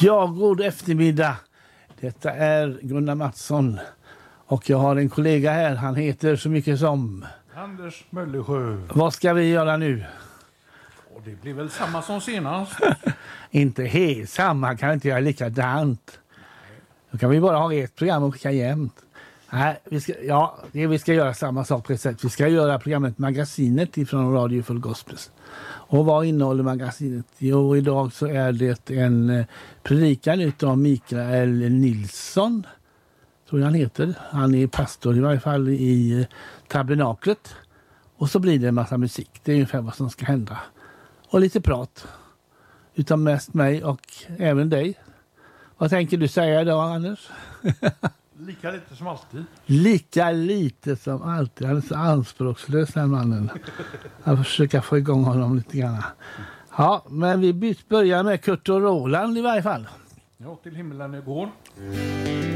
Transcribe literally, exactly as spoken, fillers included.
Ja, god eftermiddag. Detta är Gunnar Mattsson och jag har en kollega här. Han heter så mycket som Anders Möllersjö. Vad ska vi göra nu? Och det blir väl samma som senast. Inte helt samma, kan inte göra likadant. Då kan vi bara ha ett program och skicka jämt. Nej, vi ska, ja, det vi ska göra samma sak precis. Vi ska göra programmet Magasinet ifrån Radio Full Gospels. Och vad innehåller magasinet? Jo, idag så är det en eh, predikan utav Mikael Nilsson. Tror jag han heter. Han är pastor i varje fall i eh, tabernaklet. Och så blir det en massa musik. Det är ungefär vad som ska hända. Och lite prat. Utan mest mig och även dig. Vad tänker du säga idag, Anders? Lika lite som alltid. Lika lite som alltid. Han är så anspråkslös, den mannen. Jag försöker få igång honom lite grann. Ja, men vi börjar med Kurt och Roland i varje fall. Ja, till himmelen igår.